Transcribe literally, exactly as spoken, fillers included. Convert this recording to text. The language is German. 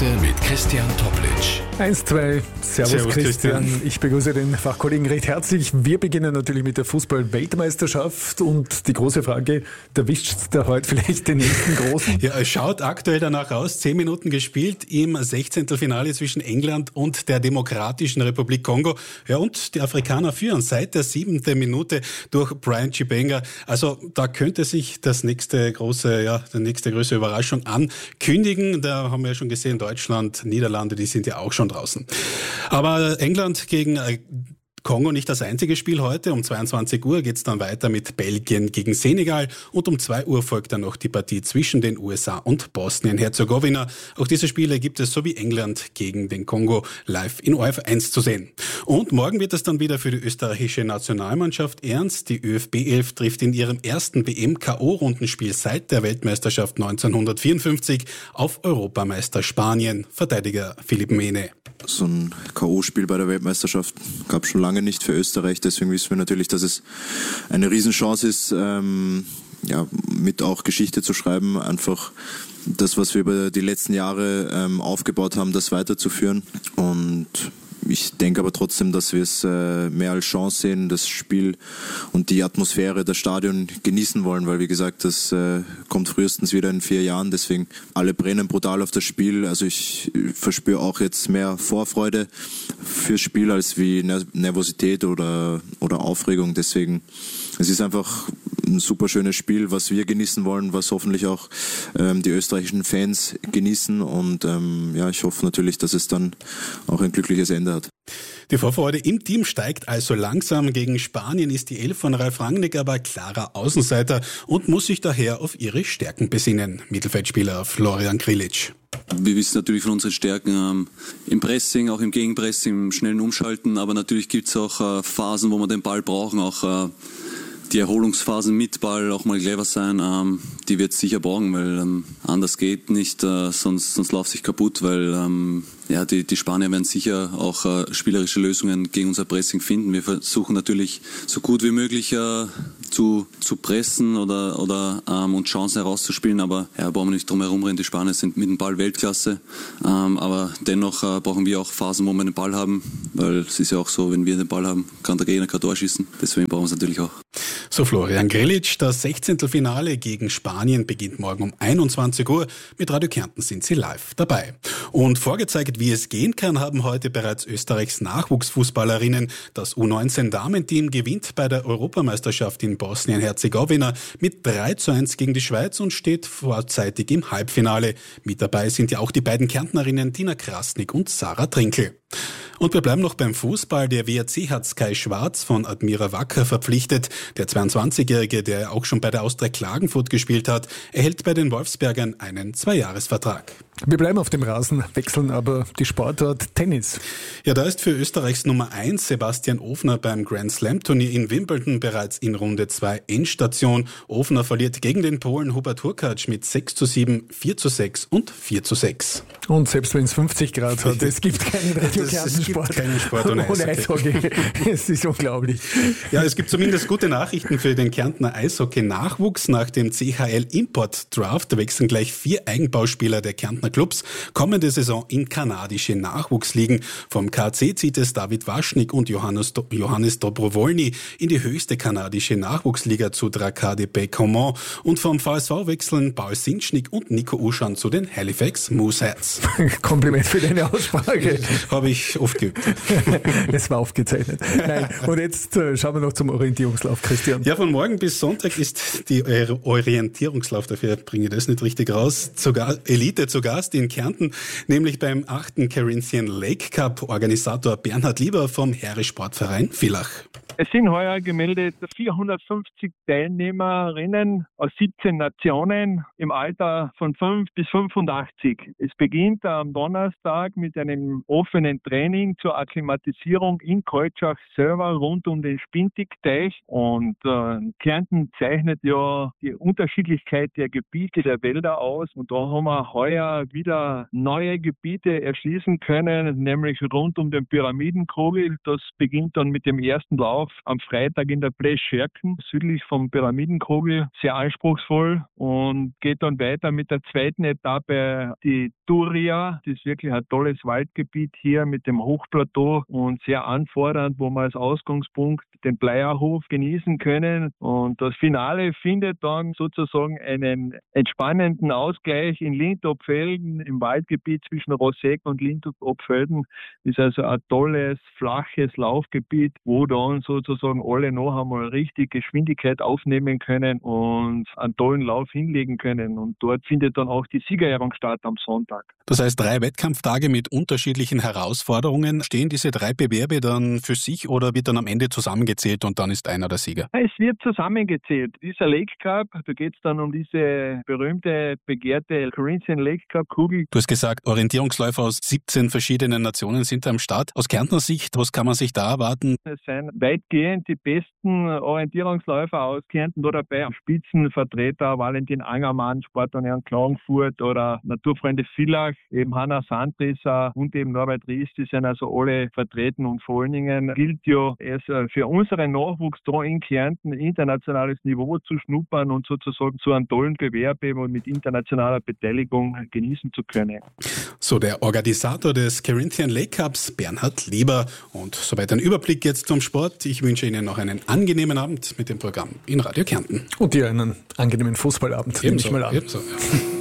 Heute mit Christian Toplic. eins, zwei, Servus, Servus Christian. Christian. Ich begrüße den Fachkollegen recht herzlich. Wir beginnen natürlich mit der Fußball-Weltmeisterschaft und die große Frage, erwischt der heute vielleicht den nächsten Großen? Ja, es schaut aktuell danach aus. Zehn Minuten gespielt im Sechzehntelfinale zwischen England und der Demokratischen Republik Kongo. Ja, und die Afrikaner führen seit der siebten Minute durch Brian Chibenga. Also da könnte sich das nächste große, ja, die nächste größere Überraschung ankündigen. Da haben wir ja schon gesehen, Deutschland, Niederlande, die sind ja auch schon draußen. Aber England gegen Kongo nicht das einzige Spiel heute. Um zweiundzwanzig Uhr geht's dann weiter mit Belgien gegen Senegal und um zwei Uhr folgt dann noch die Partie zwischen den U S A und Bosnien-Herzegowina. Auch diese Spiele gibt es so wie England gegen den Kongo live in O R F eins zu sehen. Und morgen wird es dann wieder für die österreichische Nationalmannschaft ernst. Die ÖFB elf trifft in ihrem ersten W M-K O-Rundenspiel seit der Weltmeisterschaft neunzehnhundertvierundfünfzig auf Europameister Spanien. Verteidiger Philipp Mene. So ein K O-Spiel bei der Weltmeisterschaft gab es schon lange nicht für Österreich. Deswegen wissen wir natürlich, dass es eine Riesenchance ist, ähm, ja, mit auch Geschichte zu schreiben. Einfach das, was wir über die letzten Jahre ähm, aufgebaut haben, das weiterzuführen. Und ich denke aber trotzdem, dass wir es äh, mehr als Chance sehen, das Spiel und die Atmosphäre, das Stadion genießen wollen, weil wie gesagt, das äh, kommt frühestens wieder in vier Jahren, deswegen alle brennen brutal auf das Spiel. Also ich verspüre auch jetzt mehr Vorfreude fürs Spiel als wie Nervosität oder, oder Aufregung, deswegen es ist einfach ein super schönes Spiel, was wir genießen wollen, was hoffentlich auch ähm, die österreichischen Fans genießen und ähm, ja, ich hoffe natürlich, dass es dann auch ein glückliches Ende hat. Die Vorfreude im Team steigt also langsam. Gegen Spanien ist die Elf von Ralf Rangnick aber klarer Außenseiter und muss sich daher auf ihre Stärken besinnen. Mittelfeldspieler Florian Grillitsch. Wir wissen natürlich von unseren Stärken ähm, im Pressing, auch im Gegenpressing, im schnellen Umschalten, aber natürlich gibt es auch äh, Phasen, wo wir den Ball brauchen, auch äh, die Erholungsphasen mit Ball auch mal clever sein, ähm, die wird es sicher brauchen, weil ähm, anders geht nicht, äh, sonst, sonst läuft sich kaputt, weil ähm, ja, die, die Spanier werden sicher auch äh, spielerische Lösungen gegen unser Pressing finden. Wir versuchen natürlich so gut wie möglich äh, zu, zu pressen oder, oder ähm, uns Chancen herauszuspielen, aber ja, brauchen wir nicht drum herum reden, die Spanier sind mit dem Ball Weltklasse, ähm, aber dennoch äh, brauchen wir auch Phasen, wo wir den Ball haben, weil es ist ja auch so, wenn wir den Ball haben, kann der Gegner kein Tor schießen, deswegen brauchen wir es natürlich auch. So Florian Grillitsch, das Sechzehntelfinale gegen Spanien beginnt morgen um einundzwanzig Uhr. Mit Radio Kärnten sind Sie live dabei. Und vorgezeigt, wie es gehen kann, haben heute bereits Österreichs Nachwuchsfußballerinnen. Das U neunzehn Damenteam gewinnt bei der Europameisterschaft in Bosnien-Herzegowina mit drei zu eins gegen die Schweiz und steht vorzeitig im Halbfinale. Mit dabei sind ja auch die beiden Kärntnerinnen Tina Krasnick und Sarah Trinkel. Und wir bleiben noch beim Fußball. Der W R C hat Kai Schwarz von Admira Wacker verpflichtet. Der zweiundzwanzigjährige, der auch schon bei der Austria Klagenfurt gespielt hat, erhält bei den Wolfsbergern einen Zweijahresvertrag. Wir bleiben auf dem Rasen, wechseln aber die Sportart Tennis. Ja, da ist für Österreichs Nummer eins Sebastian Ofner beim Grand Slam Turnier in Wimbledon bereits in Runde zwei Endstation. Ofner verliert gegen den Polen Hubert Hurkacz mit sechs zu sieben, vier zu sechs und vier zu sechs. Und selbst wenn es fünfzig Grad hat, es gibt keinen Radio-Kärnten-Sport. Es gibt keinen Sport ohne Eishockey. Ohne Eishockey. Es ist unglaublich. Ja, es gibt zumindest gute Nachrichten für den Kärntner Eishockey-Nachwuchs. Nach dem C H L-Import-Draft wechseln gleich vier Eigenbauspieler der Kärntner Clubs kommende Saison in kanadische Nachwuchsligen. Vom K C zieht es David Waschnik und Johannes, Do- Johannes Dobrowolny in die höchste kanadische Nachwuchsliga zu Dracade Baie-Comeau. Und vom V S V wechseln Paul Sinschnik und Nico Uschan zu den Halifax Mooseheads. Kompliment für deine Aussprache. Habe ich oft geübt. Es war aufgezeichnet. Nein. Und jetzt äh, schauen wir noch zum Orientierungslauf, Christian. Ja, von morgen bis Sonntag ist die Orientierungslauf, dafür bringe ich das nicht richtig raus, zu Ga- Elite zu Gast in Kärnten, nämlich beim achten Carinthian Lake Cup. Organisator Bernhard Lieber vom Heere Sportverein Villach. Es sind heuer gemeldet vierhundertfünfzig Teilnehmerinnen aus siebzehn Nationen im Alter von fünf bis fünfundachtzig. Es beginnt am Donnerstag mit einem offenen Training zur Akklimatisierung in Koltschach selber rund um den Spintigteich. Und äh, Kärnten zeichnet ja die Unterschiedlichkeit der Gebiete der Wälder aus. Und da haben wir heuer wieder neue Gebiete erschließen können, nämlich rund um den Pyramidenkogel. Das beginnt dann mit dem ersten Lauf Lauf am Freitag in der Place Scherken, südlich vom Pyramidenkogel, sehr anspruchsvoll und geht dann weiter mit der zweiten Etappe, die Turia. Das ist wirklich ein tolles Waldgebiet hier mit dem Hochplateau und sehr anfordernd, wo man als Ausgangspunkt den Bleierhof genießen können. Und das Finale findet dann sozusagen einen entspannenden Ausgleich in Lintopfelden im Waldgebiet zwischen Rosegg und Lintopfelden. Das ist also ein tolles, flaches Laufgebiet, wo dann sozusagen alle noch einmal richtig Geschwindigkeit aufnehmen können und einen tollen Lauf hinlegen können. Und dort findet dann auch die Siegerehrung statt am Sonntag. Das heißt, drei Wettkampftage mit unterschiedlichen Herausforderungen. Stehen diese drei Bewerbe dann für sich oder wird dann am Ende zusammengezählt und dann ist einer der Sieger? Es wird zusammengezählt. Dieser Lake Cup, da geht es dann um diese berühmte, begehrte Corinthian Lake Cup Kugel. Du hast gesagt, Orientierungsläufer aus siebzehn verschiedenen Nationen sind am Start. Aus Kärntner Sicht, was kann man sich da erwarten? Es sind weitgehend die besten Orientierungsläufer aus Kärnten da dabei. Spitzenvertreter Valentin Angermann, Sportunion Klagenfurt oder Naturfreunde Villach, eben Hanna Sandrisser und eben Norbert Ries, die sind also alle vertreten und vor allen Dingen gilt ja es für unseren Nachwuchs da in Kärnten internationales Niveau zu schnuppern und sozusagen zu einem tollen Gewerbe mit internationaler Beteiligung genießen zu können. So der Organisator des Corinthian Lake Cups, Bernhard Lieber. Und soweit ein Überblick jetzt zum Sport. Ich wünsche Ihnen noch einen angenehmen Abend mit dem Programm in Radio Kärnten. Und dir einen angenehmen Fußballabend, nehme ich mal an. Ebenso, ja.